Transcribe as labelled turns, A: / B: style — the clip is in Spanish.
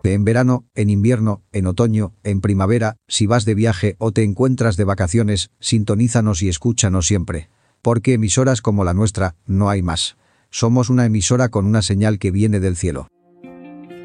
A: En verano, en invierno, en otoño, en primavera, si vas de viaje o te encuentras de vacaciones, sintonízanos y escúchanos siempre. Porque emisoras como la nuestra, no hay más. Somos una emisora con una señal que viene del cielo.